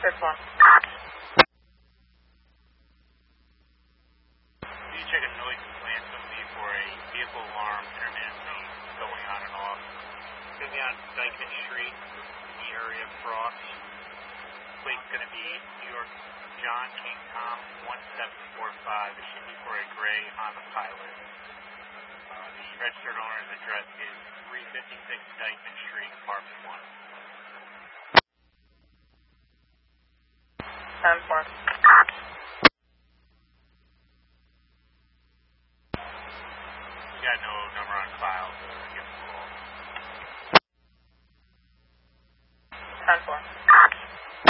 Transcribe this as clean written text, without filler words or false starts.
District 1. You check a noise phantom for a vehicle alarm intermittently going on and off. It's going to be on Dykeman Street in the area of Frost. Plate's going to be New York John King Tom 1745. It should be for a gray Honda Pilot. The registered owner's address is 356 Dykeman Street, apartment 1.